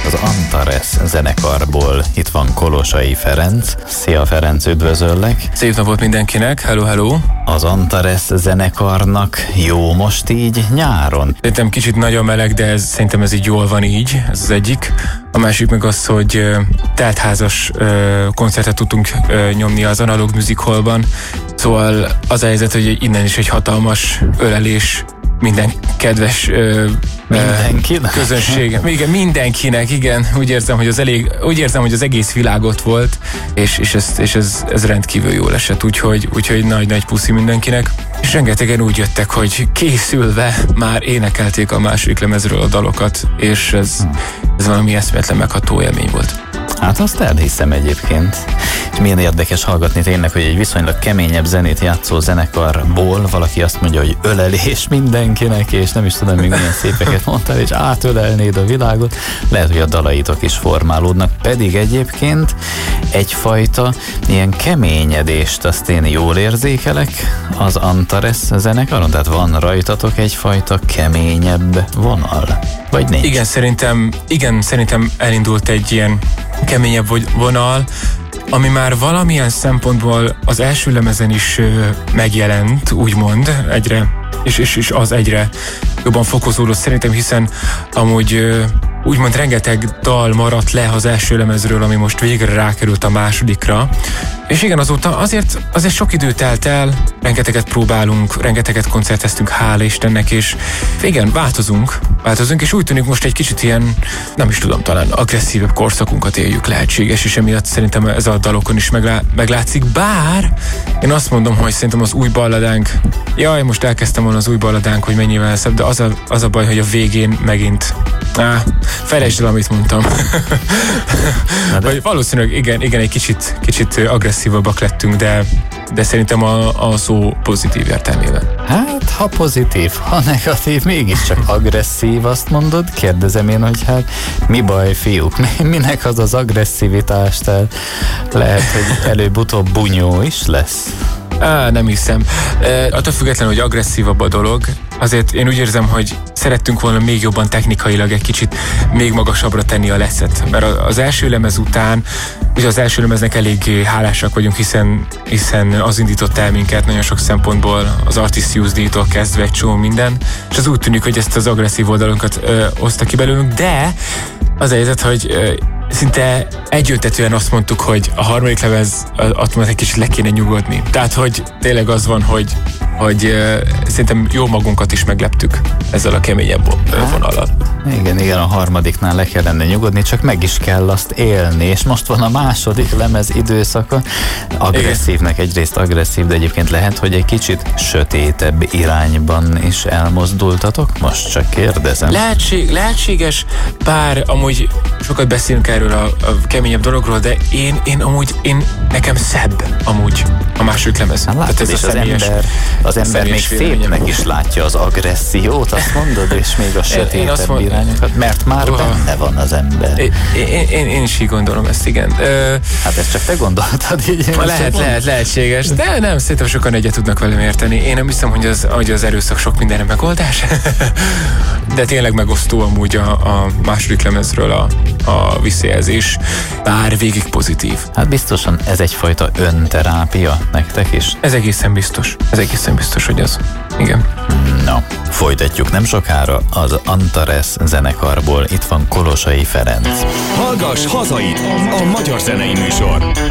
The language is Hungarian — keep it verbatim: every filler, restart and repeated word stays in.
az Antares zenekarból. Itt van Kolosai Ferenc. Szia Ferenc, üdvözöllek! Szép napot mindenkinek, hello, hello! Az Antares zenekarnak jó most így nyáron? Szerintem kicsit nagyon meleg, de ez, szerintem ez így jól van így, ez az egyik. A másik meg az, hogy uh, teltházas uh, koncertet tudtunk uh, nyomni az Analog Music Hallban. Szóval az a helyzet, hogy innen is egy hatalmas ölelés minden kedves uh, mindenkinek? közönség. Igen, mindenkinek, igen. Úgy érzem, hogy az elég, úgy érzem, hogy az egész világ ott volt, és, és, ez, és ez, ez rendkívül jól esett, úgyhogy, úgyhogy nagy-nagy puszi mindenkinek. És rengetegen úgy jöttek, hogy készülve már énekelték a második lemezről a dalokat, és ez, ez valami eszméletlen megható élmény volt. Hát azt elhiszem egyébként. És milyen érdekes hallgatni tényleg, hogy egy viszonylag keményebb zenét játszó zenekarból valaki azt mondja, hogy ölelés mindenkinek, és nem is tudom, még milyen szépeket mondtál, és átölelnéd a világot. Lehet, hogy a dalaitok is formálódnak, pedig egyébként egyfajta ilyen keményedést azt én jól érzékelek az Antares zenekaron, tehát van rajtatok egyfajta keményebb vonal, vagy nincs? Igen, szerintem, igen, szerintem elindult egy ilyen keményebb vonal, ami már valamilyen szempontból az első lemezen is ö, megjelent, úgymond, egyre, és, és, és az egyre jobban fokozódott szerintem, hiszen amúgy ö, úgymond rengeteg dal maradt le az első lemezről, ami most végre rákerült a másodikra. És igen, azóta azért, azért sok idő telt el, rengeteget próbálunk, rengeteget koncerteztünk, hála Istennek, és igen, változunk, változunk, és úgy tűnik most egy kicsit ilyen, nem is tudom, talán agresszívebb korszakunkat éljük, lehetséges, és emiatt szerintem ez a dalokon is meglá, meglátszik, bár én azt mondom, hogy szerintem az új balladánk, jaj, most elkezdtem volna az új balladánk, hogy mennyivel szebb, de az a, az a baj, hogy a végén megint, á, felejtsd el, amit mondtam. Vagy valószínűleg igen, igen, egy kicsit, kicsit agresszívabbak lettünk, de, de szerintem a, a szó pozitív értelmében. Hát, ha pozitív, ha negatív, mégiscsak agresszív, azt mondod. Kérdezem én, hogy hát mi baj, fiúk? Minek az az agresszivitás? Tehát lehet, hogy előbb-utóbb bunyó is lesz. Á, nem hiszem. E, attól függetlenül, hogy agresszívabb a dolog, azért én úgy érzem, hogy szerettünk volna még jobban technikailag egy kicsit még magasabbra tenni a leszet. Mert az első lemez után, ugye az első lemeznek elég hálásak vagyunk, hiszen, hiszen az indított el minket nagyon sok szempontból, az Artist Use D-tól kezdve egy csomó minden, és az úgy tűnik, hogy ezt az agresszív oldalunkat ö, hozta ki belőlünk, de az a helyzet, hogy ö, szinte egyöntetően azt mondtuk, hogy a harmadik lemez attól egy kicsit le kéne nyugodni. Tehát, hogy tényleg az van, hogy, hogy uh, szerintem jó magunkat is megleptük ezzel a keményebb vonallal. Igen, igen, a harmadiknál le kellene nyugodni, csak meg is kell azt élni, és most van a második lemez időszaka. Agresszívnek egyrészt agresszív, de egyébként lehet, hogy egy kicsit sötétebb irányban is elmozdultatok? Most csak kérdezem. Lehetség, lehetséges, bár amúgy sokat beszélünk erről a, a keményebb dologról, de én, én amúgy, én nekem szebb amúgy a második lemez. Hát látod, ez és az ember, az ember még szépnek is látja az agressziót, azt mondod, és még a sötétebb mond... irányokat, mert már uh, benne van az ember. Én, én, én, én is így gondolom ezt, igen. Uh, hát ezt csak te gondoltad így. Lehet, lehet, lehetséges, de nem, szerintem sokan egyet tudnak velem érteni. Én nem hiszem, hogy az, hogy az erőszak sok mindenre megoldás, de tényleg megosztó amúgy a, a második lemezről a, a visszajelzés, bár végig pozitív. Hát biztosan ez egyfajta önterápia nektek is. Ez egészen biztos. Ez egészen biztos, hogy az. Igen. Na, folytatjuk nem sokára az Antares zenekarból. Itt van Kolosai Ferenc. Hallgass hazait! A magyar zenei műsor.